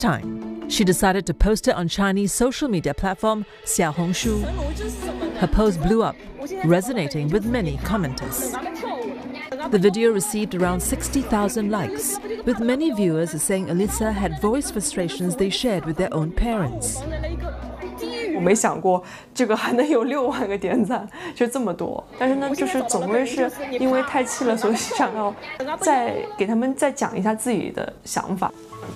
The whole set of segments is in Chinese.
time, she decided to post it on Chinese social media platform Xiaohongshu. Her post blew up, resonating with many commenters. The video received around 60,000 likes, with many viewers saying Alyssa had voiced frustrations they shared with their own parents. 我没想过这个还能有6万个点赞，就这么多。但是呢，就是总归是因为太气了，所以想要再给他们再讲一下自己的想法。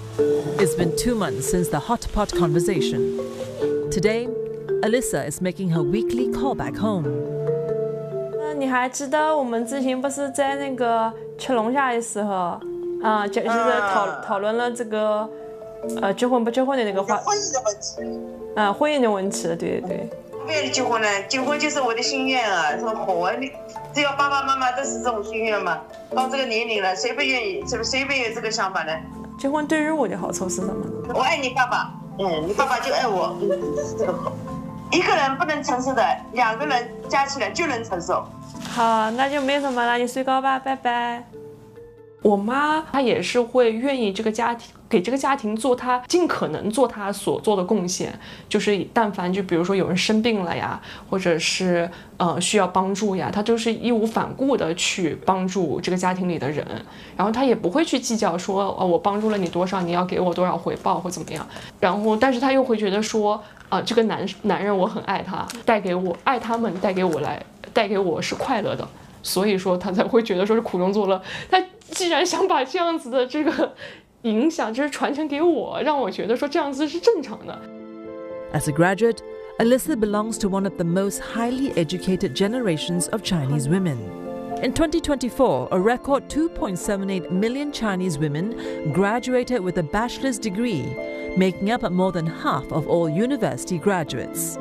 It's been 2 months since the hot pot conversation. Today, Alyssa is making her weekly call back home. 你还记得我们之前不是在那个吃龙虾的时候啊，就是讨论了这个结婚不结婚的那个话， 婚姻的问题。 婚姻的问题，对对对。 为了结婚呢，结婚就是我的心愿啊，说好啊，只要爸爸妈妈都是这种心愿嘛。到这个年龄了，谁不愿意？是不是谁没有这个想法呢？ 结婚对于我的好处是什么？ 我爱你爸爸，你爸爸就爱我，是这个好。一个人不能承受的，2个人加起来就能承受。 好，那就没什么了，你睡觉吧，拜拜。我妈她也是会愿意这个家庭给这个家庭做她尽可能做她所做的贡献，就是但凡就比如说有人生病了呀，或者是需要帮助呀，她就是义无反顾的去帮助这个家庭里的人，然后她也不会去计较说我帮助了你多少，你要给我多少回报或怎么样，然后但是她又会觉得说这个男人我很爱他，爱他们带给我是快乐的，所以说她才会觉得说是苦中作乐。她既然想把这样子的这个影响就是传承给我，让我觉得说这样子是正常的。 As a graduate, Alyssa belongs to one of the most highly educated generations of Chinese women. In 2024, a record 2.78 million Chinese women graduated with a bachelor's degree, making up more than half of all university graduates.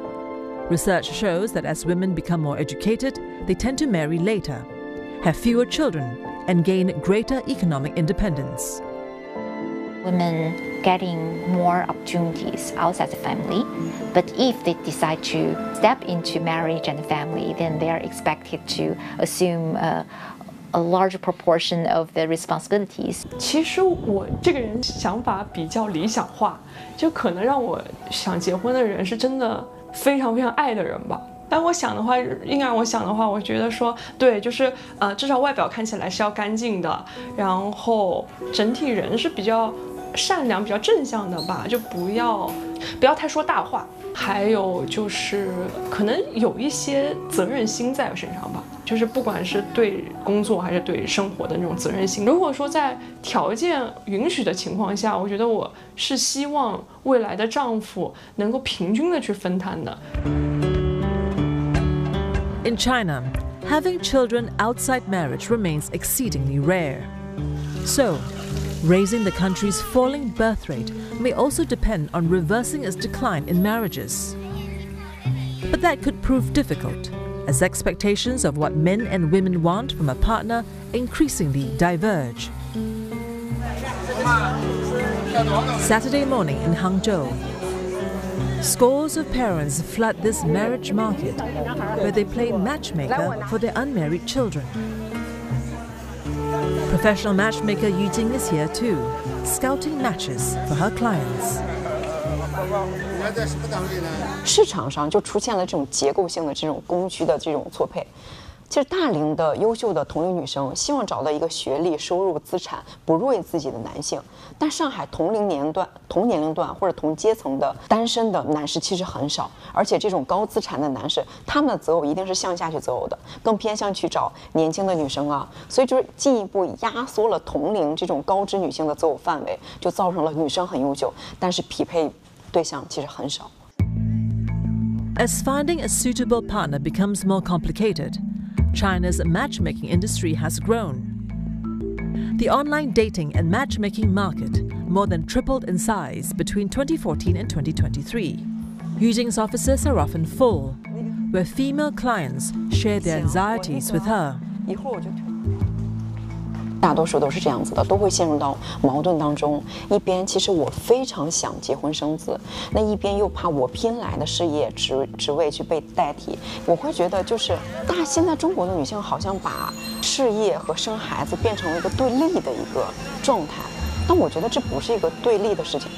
Research shows that as women become more educated, they tend to marry later, have fewer children, and gain greater economic independence. Women getting more opportunities outside the family, but if they decide to step into marriage and family, then they are expected to assume a larger proportion of the responsibilities. 其实我这个人想法比较理想化，就可能让我想结婚的人是真的非常非常爱的人吧。但我想的话，硬让我想的话，我觉得说，对，就是至少外表看起来是要干净的，然后整体人是比较善良、比较正向的吧，就不要太说大话，还有就是可能有一些责任心在我身上吧，就是不管是对工作还是对生活的那种责任心。如果说在条件允许的情况下，我觉得我是希望未来的丈夫能够平均的去分摊的。 In China, having children outside marriage remains exceedingly rare. So, raising the country's falling birth rate may also depend on reversing its decline in marriages. But that could prove difficult, as expectations of what men and women want from a partner increasingly diverge. Saturday morning in Hangzhou, scores of parents flood this marriage market, where they play matchmaker for their unmarried children. Professional matchmaker Yu Jing is here too, scouting matches for her clients. 市场上就出现了这种结构性的这种供需的这种错配。其实大龄的优秀的同龄女生希望找到一个学历、收入、资产不弱于自己的男性，但上海同年龄段或者同阶层的单身的男士其实很少，而且这种高资产的男士，他们的择偶一定是向下去择偶的，更偏向去找年轻的女生啊，所以就是进一步压缩了同龄这种高知女性的择偶范围，就造成了女生很优秀，但是匹配对象其实很少。 As finding a suitable partner becomes more complicated, China's matchmaking industry has grown. The online dating and matchmaking market more than tripled in size between 2014 and 2023. Yu Jing's offices are often full, where female clients share their anxieties with her. 大多数都是这样子的，都会陷入到矛盾当中。一边其实我非常想结婚生子，那一边又怕我拼来的事业职位去被代替。我会觉得就是现在中国的女性好像把事业和生孩子变成了一个对立的一个状态。 但我觉得这不是一个对立的事情。